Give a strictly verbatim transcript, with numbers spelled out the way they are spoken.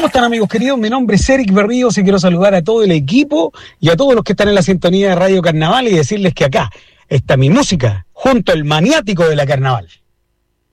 ¿Cómo están, amigos queridos? Mi nombre es Eric Berríos y quiero saludar a todo el equipo y a todos los que están en la sintonía de Radio Carnaval y decirles que acá está mi música junto al maniático de la Carnaval.